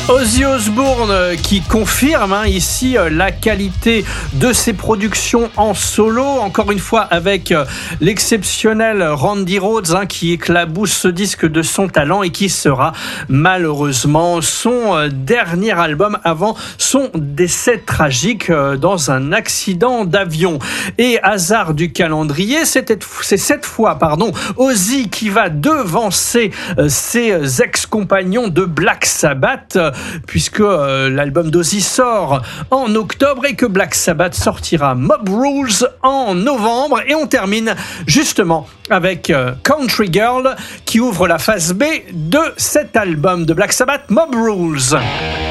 Ozzy Osbourne qui confirme ici la qualité de ses productions en solo, encore une fois avec l'exceptionnel Randy Rhoads qui éclabousse ce disque de son talent et qui sera malheureusement son dernier album avant son décès tragique dans un accident d'avion. Et hasard du calendrier, c'est cette fois Ozzy qui va devancer ses ex-compagnons de Black Sabbath, puisque l'album d'Ozzy sort en octobre et que Black Sabbath sortira Mob Rules en novembre. Et on termine justement avec Country Girl qui ouvre la phase B de cet album de Black Sabbath, Mob Rules.